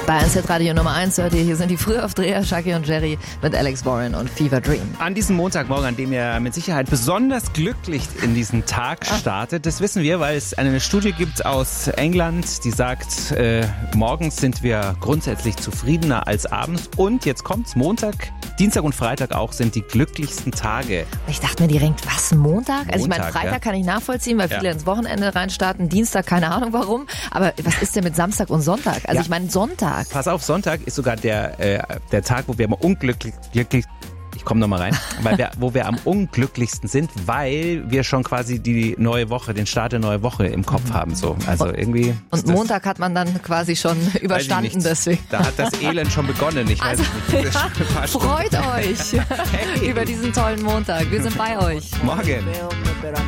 Bei 1 Radio Nummer 1 hört ihr, hier sind die Frühaufdreher, Shaggy und Jerry mit Alex Warren und Fever Dream. An diesem Montagmorgen, an dem ihr mit Sicherheit besonders glücklich in diesen Tag startet, das wissen wir, weil es eine Studie gibt aus England, die sagt, morgens sind wir grundsätzlich zufriedener als abends. Und jetzt kommt's, Montag, Dienstag und Freitag auch sind die glücklichsten Tage. Ich dachte mir direkt, was, Montag? Also ich meine, Freitag ja. Kann ich nachvollziehen, weil viele ins Wochenende reinstarten, Dienstag keine Ahnung warum. Aber was ist denn mit Samstag und Sonntag? Also ich meine, Sonntag. Pass auf, Sonntag ist sogar der Tag, wo wir am wo wir am unglücklichsten sind, weil wir schon quasi die neue Woche, den Start der neuen Woche im Kopf haben. So. Also irgendwie. Und Montag hat man dann quasi schon überstanden, deswegen. Da hat das Elend schon begonnen. Ich weiß nicht. Freut euch über diesen tollen Montag. Wir sind bei euch. Morgen.